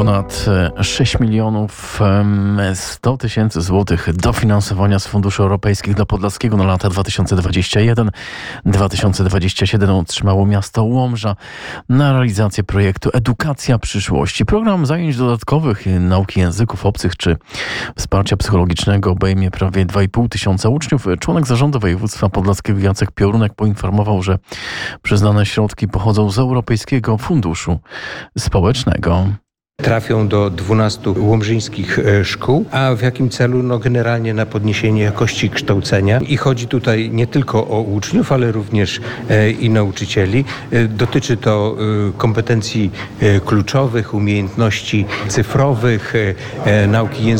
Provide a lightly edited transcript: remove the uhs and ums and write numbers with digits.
ponad 6 milionów 100 tysięcy złotych dofinansowania z funduszy europejskich dla Podlaskiego na lata 2021-2027 otrzymało miasto Łomża na realizację projektu Edukacja Przyszłości. Program zajęć dodatkowych, nauki języków obcych czy wsparcia psychologicznego obejmie prawie 2,5 tysiąca uczniów. Członek zarządu województwa podlaskiego Jacek Piorunek poinformował, że przyznane środki pochodzą z Europejskiego Funduszu Społecznego. Trafią do 12 łomżyńskich szkół, a w jakim celu? Generalnie na podniesienie jakości kształcenia. I chodzi tutaj nie tylko o uczniów, ale również i nauczycieli. Dotyczy to kompetencji kluczowych, umiejętności cyfrowych, nauki języków